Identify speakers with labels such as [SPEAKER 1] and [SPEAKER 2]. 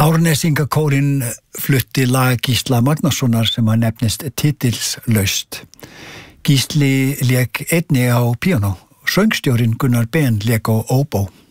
[SPEAKER 1] Árnesingakórinn flutti lag Gísla Magnasonar sem að nefnist Titilslaust. Gísli lék einnig á píanó. Söngstjórinn Gunnar Ben lék á óbó.